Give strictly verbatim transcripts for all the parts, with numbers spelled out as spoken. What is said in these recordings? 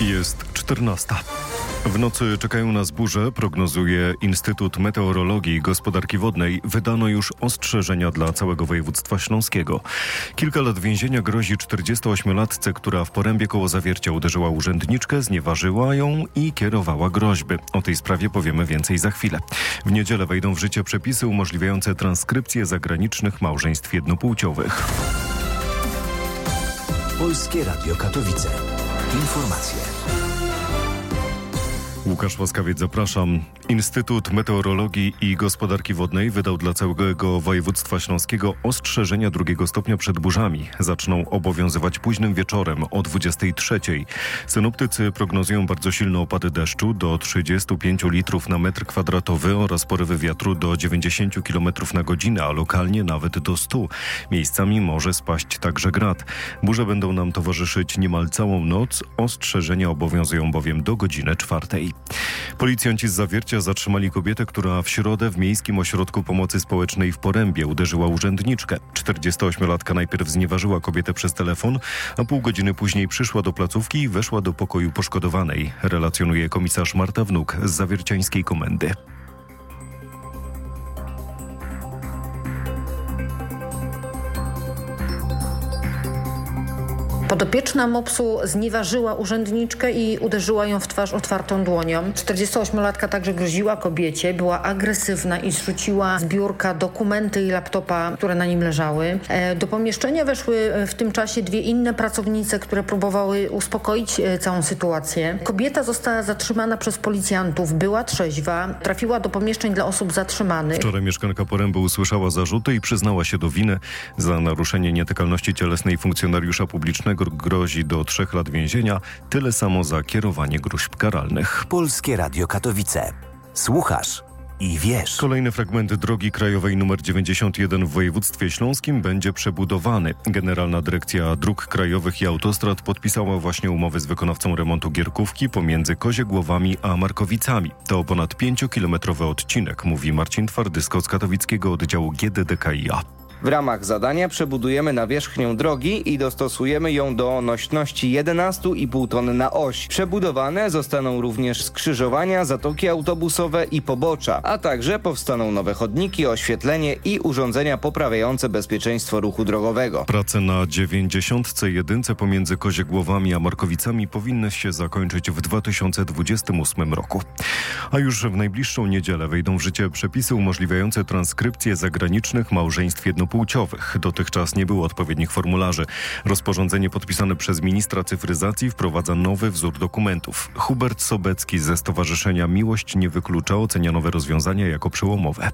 Jest czternasta. W nocy czekają nas burze, prognozuje Instytut Meteorologii i Gospodarki Wodnej. Wydano już ostrzeżenia dla całego województwa śląskiego. Kilka lat więzienia grozi czterdziestoośmiolatce, która w Porębie koło Zawiercia uderzyła urzędniczkę, znieważyła ją i kierowała groźby. O tej sprawie powiemy więcej za chwilę. W niedzielę wejdą w życie przepisy umożliwiające transkrypcję zagranicznych małżeństw jednopłciowych. Polskie Radio Katowice. Informacje. Łukasz Łaskawiec, zapraszam. Instytut Meteorologii i Gospodarki Wodnej wydał dla całego województwa śląskiego ostrzeżenia drugiego stopnia przed burzami. Zaczną obowiązywać późnym wieczorem o dwudziestej trzeciej. Synoptycy prognozują bardzo silne opady deszczu do trzydziestu pięciu litrów na metr kwadratowy oraz porywy wiatru do dziewięćdziesięciu kilometrów na godzinę, a lokalnie nawet do stu. Miejscami może spaść także grad. Burze będą nam towarzyszyć niemal całą noc. Ostrzeżenia obowiązują bowiem do godziny czwartej. Policjanci z Zawiercia zatrzymali kobietę, która w środę w Miejskim Ośrodku Pomocy Społecznej w Porębie uderzyła urzędniczkę. czterdziestoośmiolatka najpierw znieważyła kobietę przez telefon, a pół godziny później przyszła do placówki i weszła do pokoju poszkodowanej, relacjonuje komisarz Marta Wnuk z zawierciańskiej komendy. Podopieczna mopsu znieważyła urzędniczkę i uderzyła ją w twarz otwartą dłonią. czterdziestoośmiolatka także groziła kobiecie, była agresywna i zrzuciła z biurka dokumenty i laptopa, które na nim leżały. Do pomieszczenia weszły w tym czasie dwie inne pracownice, które próbowały uspokoić całą sytuację. Kobieta została zatrzymana przez policjantów, była trzeźwa, trafiła do pomieszczeń dla osób zatrzymanych. Wczoraj mieszkanka Poręby usłyszała zarzuty i przyznała się do winy. Za naruszenie nietykalności cielesnej funkcjonariusza publicznego grozi do trzech lat więzienia, tyle samo za kierowanie gróźb karalnych. Polskie Radio Katowice. Słuchasz i wiesz. Kolejny fragment drogi krajowej nr dziewięćdziesiąt jeden w województwie śląskim będzie przebudowany. Generalna Dyrekcja Dróg Krajowych i Autostrad podpisała właśnie umowy z wykonawcą remontu Gierkówki pomiędzy Koziegłowami a Markowicami. To ponad pięciokilometrowy odcinek, mówi Marcin Twardysko z katowickiego oddziału G D D K I A. W ramach zadania przebudujemy nawierzchnię drogi i dostosujemy ją do nośności jedenaście i pół ton na oś. Przebudowane zostaną również skrzyżowania, zatoki autobusowe i pobocza, a także powstaną nowe chodniki, oświetlenie i urządzenia poprawiające bezpieczeństwo ruchu drogowego. Prace na dziewięćdziesiątce jeden pomiędzy Koziegłowami a Markowicami powinny się zakończyć w dwa tysiące dwudziestym ósmym roku. A już w najbliższą niedzielę wejdą w życie przepisy umożliwiające transkrypcję zagranicznych małżeństw jednopłciowych. Płciowych. Dotychczas nie było odpowiednich formularzy. Rozporządzenie podpisane przez ministra cyfryzacji wprowadza nowy wzór dokumentów. Hubert Sobecki ze Stowarzyszenia Miłość Nie Wyklucza ocenia nowe rozwiązania jako przełomowe.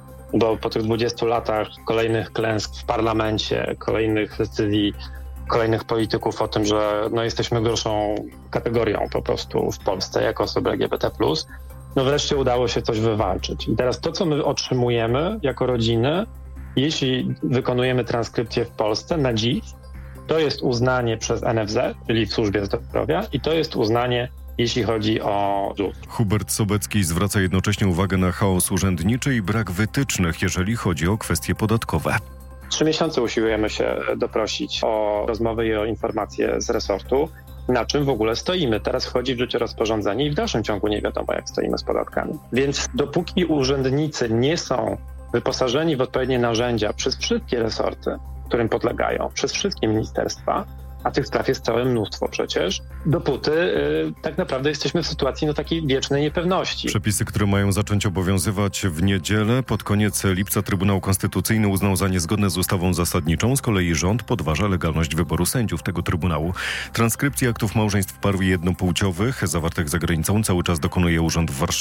Bo po tych dwudziestu latach kolejnych klęsk w parlamencie, kolejnych decyzji, kolejnych polityków o tym, że no jesteśmy gorszą kategorią po prostu w Polsce jako osoby L G B T plus, no wreszcie udało się coś wywalczyć. I teraz to, co my otrzymujemy jako rodziny, jeśli wykonujemy transkrypcję w Polsce na dziś, to jest uznanie przez N F Z, czyli w służbie zdrowia, i to jest uznanie, jeśli chodzi o Z U S. Hubert Sobecki zwraca jednocześnie uwagę na chaos urzędniczy i brak wytycznych, jeżeli chodzi o kwestie podatkowe. Trzy miesiące usiłujemy się doprosić o rozmowę i o informacje z resortu, na czym w ogóle stoimy. Teraz wchodzi w życie rozporządzenie i w dalszym ciągu nie wiadomo, jak stoimy z podatkami. Więc dopóki urzędnicy nie są wyposażeni w odpowiednie narzędzia przez wszystkie resorty, którym podlegają, przez wszystkie ministerstwa, a tych spraw jest całe mnóstwo przecież, dopóty yy, tak naprawdę jesteśmy w sytuacji no, takiej wiecznej niepewności. Przepisy, które mają zacząć obowiązywać w niedzielę, pod koniec lipca Trybunał Konstytucyjny uznał za niezgodne z ustawą zasadniczą, z kolei rząd podważa legalność wyboru sędziów tego Trybunału. Transkrypcji aktów małżeństw par jednopłciowych zawartych za granicą cały czas dokonuje Urząd w Warszawie.